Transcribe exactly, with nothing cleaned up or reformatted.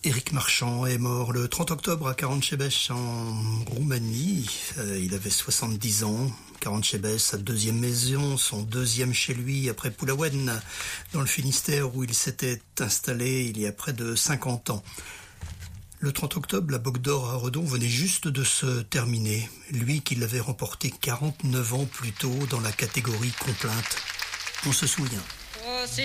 Éric Marchand est mort le trente octobre à Caranchebes en Roumanie. Euh, il avait soixante-dix ans. Caranchebes, sa deuxième maison, son deuxième chez lui après Poulaouen, dans le Finistère où il s'était installé il y a près de cinquante ans. Le trente octobre, la Bocque d'Or à Redon venait juste de se terminer. Lui qui l'avait remporté quarante-neuf ans plus tôt dans la catégorie complainte. On se souvient. Oh,